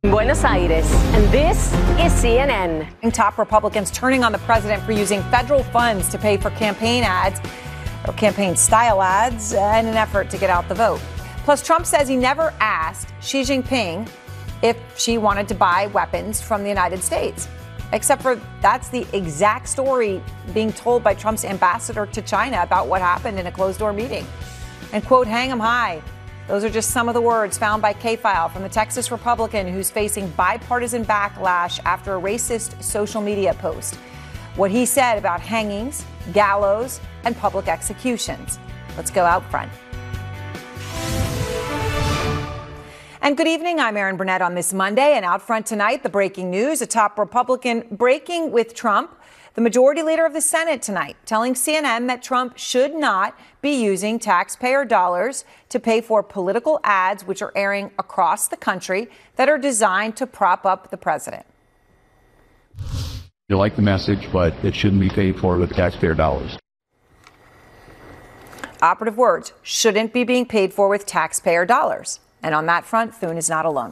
Buenos Aires, and this is CNN. Top Republicans turning on the president for using federal funds to pay for campaign ads or campaign style ads in an effort to get out the vote. Plus, Trump says he never asked Xi Jinping if she wanted to buy weapons from the United States. Except for that's the exact story being told by Trump's ambassador to China about what happened in a closed-door meeting. And, quote, hang 'em high. Those are just some of the words found by K-File from the Texas Republican who's facing bipartisan backlash after a racist social media post. What he said about hangings, gallows, and public executions. Let's go out front. And good evening. I'm Erin Burnett on this Monday. And out front tonight, the breaking news, a top Republican breaking with Trump. The majority leader of the Senate tonight telling CNN that Trump should not be using taxpayer dollars to pay for political ads, which are airing across the country that are designed to prop up the president. You like the message, but it shouldn't be paid for with taxpayer dollars. Operative words, shouldn't be being paid for with taxpayer dollars. And on that front, Thune is not alone.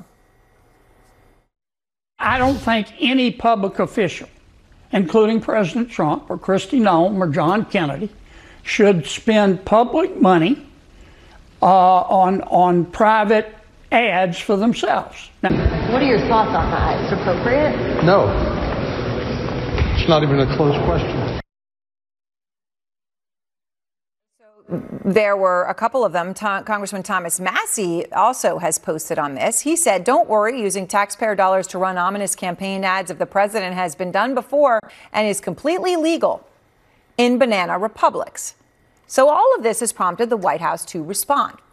I don't think any public official, including President Trump or Kristi Noem or John Kennedy, should spend public money on private ads for themselves. Now, what are your thoughts on that? Is it appropriate? No. It's not even a close question. There were a couple of them. Congressman Thomas Massie also has posted on this. He said, don't worry, using taxpayer dollars to run ominous campaign ads of the president has been done before and is completely legal in banana republics. So all of this has prompted the White House to respond.